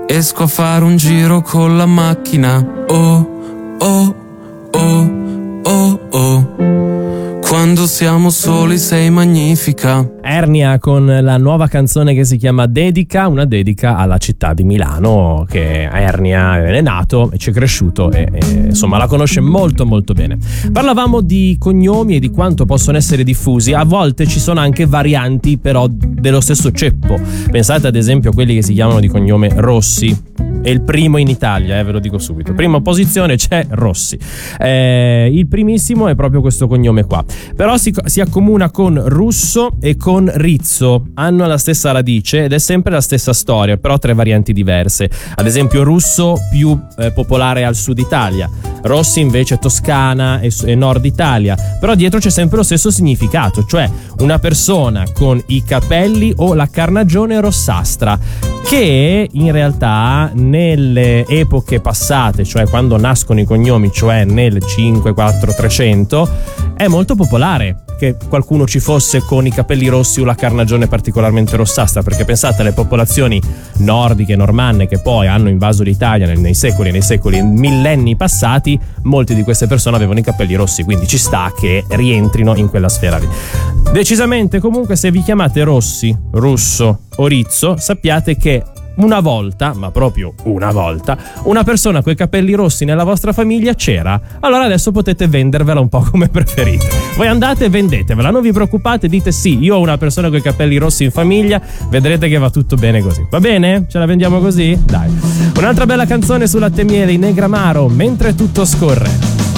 Esco a fare un giro con la macchina. Oh, oh, oh, oh, oh. Quando siamo soli sei magnifica. Ernia con la nuova canzone che si chiama Dedica, una dedica alla città di Milano, che Ernia è nato e ci è cresciuto e insomma la conosce molto molto bene. Parlavamo di cognomi e di quanto possono essere diffusi. A volte ci sono anche varianti però dello stesso ceppo. Pensate ad esempio a quelli che si chiamano di cognome Rossi. È il primo in Italia, ve lo dico subito. Prima posizione c'è Rossi. Il primissimo è proprio questo cognome qua. Però si accomuna con Russo e con Rizzo. Hanno la stessa radice ed è sempre la stessa storia, però tre varianti diverse. Ad esempio Russo più popolare al sud Italia, Rossi invece Toscana e nord Italia. Però dietro c'è sempre lo stesso significato, cioè una persona con i capelli o la carnagione rossastra, che in realtà nelle epoche passate, cioè quando nascono i cognomi, cioè nel 5, 4, 300, è molto popolare che qualcuno ci fosse con i capelli rossi o la carnagione particolarmente rossastra, perché pensate alle popolazioni nordiche, normanne, che poi hanno invaso l'Italia nei secoli, millenni passati, molte di queste persone avevano i capelli rossi, quindi ci sta che rientrino in quella sfera lì. Decisamente, comunque, se vi chiamate Rossi, Russo o Rizzo, sappiate che una volta, ma proprio una volta, una persona con i capelli rossi nella vostra famiglia c'era. Allora adesso potete vendervela un po' come preferite. Voi andate e vendetevela, non vi preoccupate, dite sì, io ho una persona con i capelli rossi in famiglia, vedrete che va tutto bene così. Va bene? Ce la vendiamo così? Dai. Un'altra bella canzone su Latte e Miele, i Negramaro, Mentre tutto scorre.